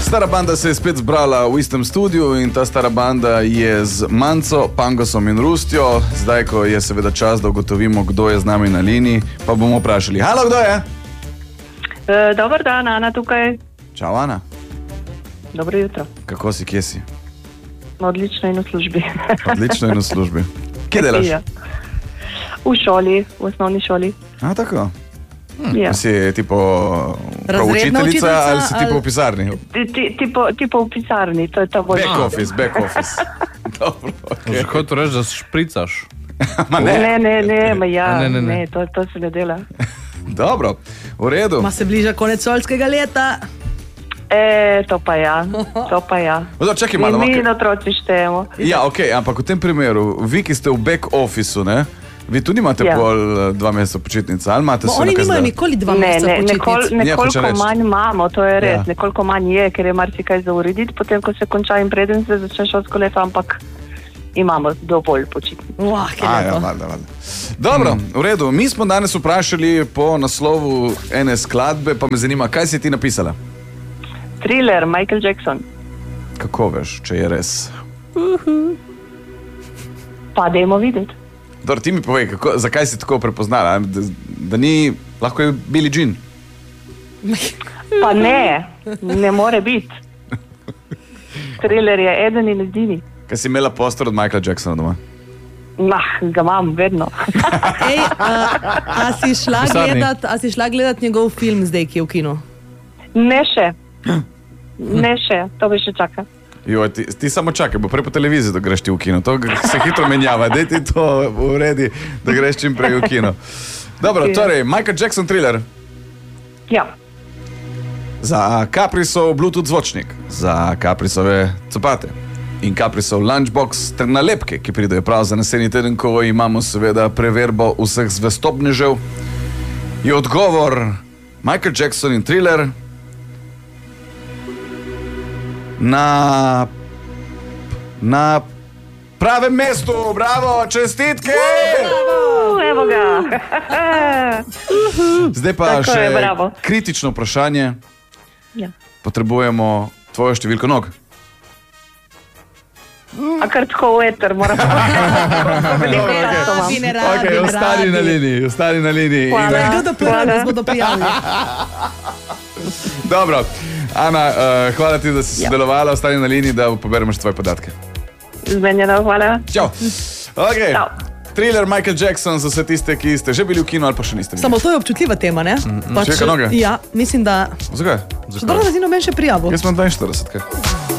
Stara banda se je spet zbrala v istem studiu in ta stara banda je z Manco, Pangosom in Rustjo. Zdaj, ko je seveda čas, da ugotovimo, kdo je z nami na liniji, pa bomo vprašali. Halo, kdo je? Dobar dan, Ana tukaj. Čau, Ana. Dobro jutro. Kako si, kje si? Odlično in v službi. Odlično in v službi. Kje delaš? Ja. V šoli, v osnovni šoli. A, tako? Ja. Si tipo Razredna učiteljica učiteljica ali si tipo v pisarni? Tipo v pisarni, to je ta bolj. Back office. Dobro, Že hotel reči, da špricaš. Ma ne. Ne, to se ne dela. Dobro, v redu. Ma se bliža konec šolskega leta. To pa ja. Čakaj malo. Mi in otroci štejemo. Ja, ok, ampak v tem primeru, vi, ki ste v back officeu, ne? Vi tudi imate pol 2 meseca počitnice, ali imate Oni nimajo nikoli 2 meseca počitnic. Nekoliko manj imamo, to je res. Ja. Nekoliko manj je, ker je marsikaj za urediti, potem ko se konča in preden se začne šolsko leto, ampak imamo dovolj počitnic. Ja, valjda. Dobro, v redu. Mi smo danes vprašali po naslovu ene skladbe, pa me zanima, kaj si ti napisala? Thriller, Michael Jackson. Kako veš, če je res? Pa dajmo videti. Dobro, ti mi povej, zakaj si tako prepoznala, da ni, lahko je Billie Jean? Pa ne more biti. Thriller je eden in edini. Kaj si imela poster od Michaela Jacksona doma? Ga imam vedno. Ej, a si šla gledat njegov film zdaj, ki je v kinu? Ne še, to bi še čaka. Joj, ti samo čakaj, bo prej po televiziji, da greš ti v kino. To se hitro menjava, daj ti to uredi, da greš čim prej v kino. Dobro, torej, Michael Jackson Thriller. Ja. Za Caprisov Bluetooth zvočnik, za Caprisove copate in Caprisov lunchbox ter nalepke, ki pridejo prav za naslednji teden, ko imamo seveda preverbo vseh zvestobnežev, je odgovor Michael Jackson in Thriller na pravem mestu. Bravo, čestitke! Evo ga. Zdaj pa tako še je, kritično vprašanje. Ja. Potrebujemo tvojo številko nog. A kar tako v eter, moramo. Ostani na liniji. Kdo do prva nas bodo prijavili? Dobro, Ana, hvala ti, da si sodelovala, ostani na liniji, da poberemo še tvoje podatke. Zmenjeno, hvala. Čau. Okay. Thriller, Michael Jackson, za vse tiste, ki ste že bili v kinu ali pa še niste bili. Samo to je občutljiva tema, ne? Čeka noge? Ja, mislim, da... Zakaj? Dobro, da si noben še prijavil. Jaz imam 42, kaj?